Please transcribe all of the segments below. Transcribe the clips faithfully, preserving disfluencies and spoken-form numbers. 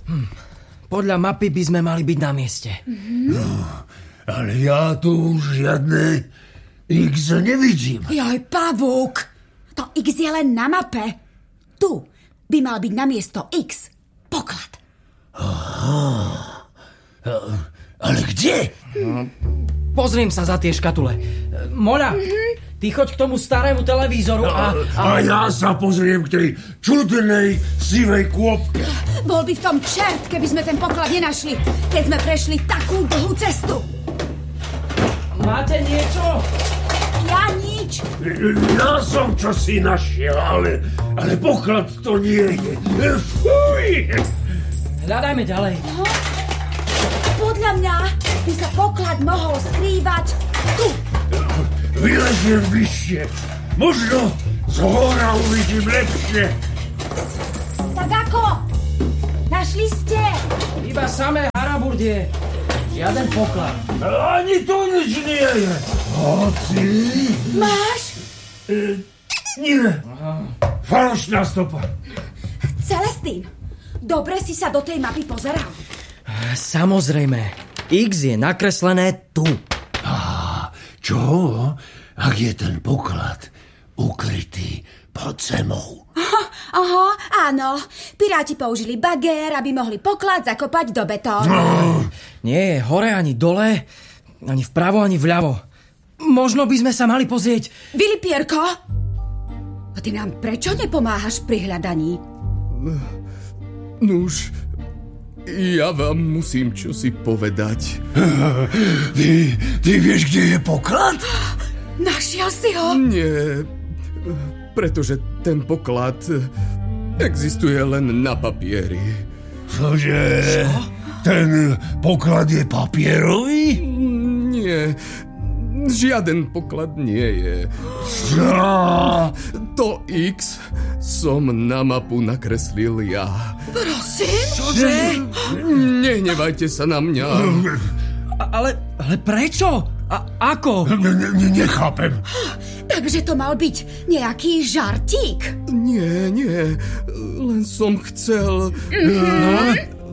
Hm. Podľa mapy by sme mali byť na mieste. Mm-hmm. No, ale ja tu už žiadne X nevidím. Joj, pavúk, to X je len na mape. Tu by mal byť na miesto X poklad. Aha. Ale kde? No, pozriem sa za tie škatule. Moľa, mm-hmm. ty choď k tomu starému televízoru a... A, a ja sa pozriem k tej čudnej sivej kôpke. Bol by v tom čert, keby sme ten poklad nenašli, keď sme prešli takú dlhú cestu. Máte niečo? Ja nič. Ja som čosi našiel, ale, ale poklad to nie je. Fuj! Hľadajme ďalej. No, podľa mňa by sa poklad mohol skrývať tu. Vyleziem vyššie. Možno z hora uvidím lepšie. Tak ako? Našli ste? Iba samé haraburdie. Žiaden poklad. Ani to nič nie je. Hoci... Máš? E, nie. Falošná stopa. Celestín, dobre si sa do tej mapy pozeral. Samozrejme. X je nakreslené tu. A čo? Ak je ten poklad ukrytý pod zemou? Aha, aha, áno. Piráti použili bagér, aby mohli poklad zakopať do betónu. No. Nie je hore ani dole, ani vpravo, ani vľavo. Možno by sme sa mali pozrieť... Vilipierko? A ty nám prečo nepomáhaš pri hľadaní? Nuž, ja vám musím čosi povedať. Ty, ty vieš, kde je poklad? Našiel si ho? Nie, pretože ten poklad existuje len na papieri. Čože? Čo? Ten poklad je papierový? Nie, žiaden poklad nie je. Čo? To X som na mapu nakreslil ja. Prosím? Čože? Nehnevajte sa na mňa. Ale, ale prečo? A ako? Ne, ne, nechápem. Takže to mal byť nejaký žartík? Nie, nie, len som chcel... No?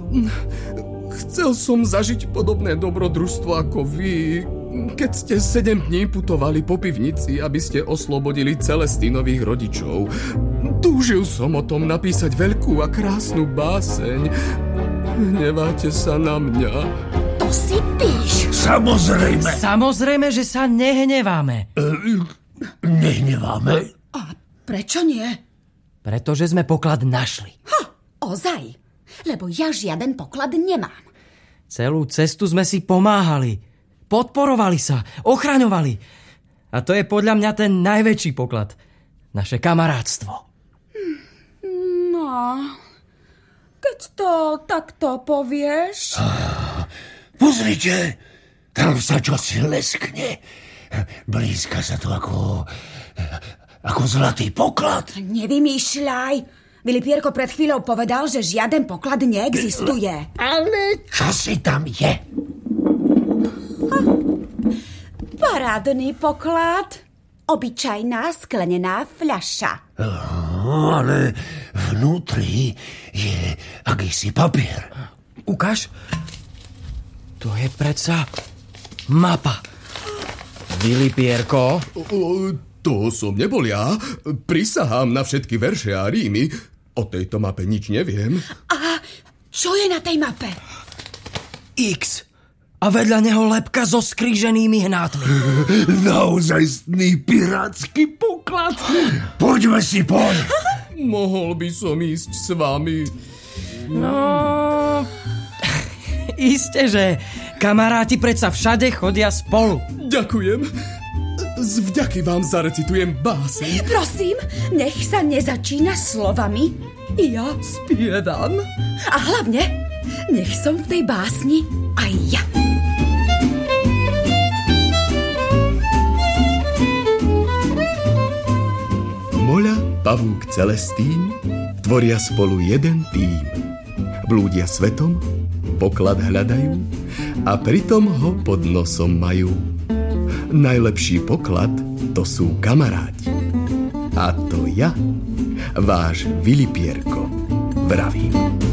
Chcel som zažiť podobné dobrodružstvo ako vy, keď ste sedem dní putovali po pivnici, aby ste oslobodili Celestínových rodičov. Túžil som o tom napísať veľkú a krásnu báseň. Hneváte sa na mňa? To si píš. Samozrejme. Samozrejme, že sa nehneváme. E, nehneváme? A prečo nie? Pretože sme poklad našli. Ha, ozaj. Lebo ja žiaden poklad nemám. Celú cestu sme si pomáhali. Podporovali sa, ochraňovali. A to je podľa mňa ten najväčší poklad. Naše kamarátstvo. No, keď to takto povieš... Pozrite, tam sa čosi leskne. Blízka sa to ako... ako zlatý poklad. Nevymýšľaj. Vilipierko pred chvíľou povedal, že žiaden poklad neexistuje. Ale čo si tam je? Ha, parádny poklad. Obyčajná sklenená fľaša. Oh, ale vnútri je akýsi papier. Ukáž. To je predsa mapa. Vilipierko. To som nebol ja. Prisahám na všetky verše a rímy. O tejto mape nič neviem. A čo je na tej mape? X. A vedľa neho lebka so skríženými hnátmi. Naozajstný pirátsky poklad. Poďme si poň. Mohol by som ísť s vami. No... Isté, že kamaráti predsa všade chodia spolu. Ďakujem. Z vďaky vám zarecitujem báseň. Prosím, nech sa nezačína slovami. Ja spievam. A hlavne, nech som v tej básni aj ja. Moľa, pavúk, Celestín tvoria spolu jeden tím. Blúdia svetom, poklad hľadajú a pritom ho pod nosom majú. Najlepší poklad to sú kamaráti. A to ja, váš Vilipierko, vravím.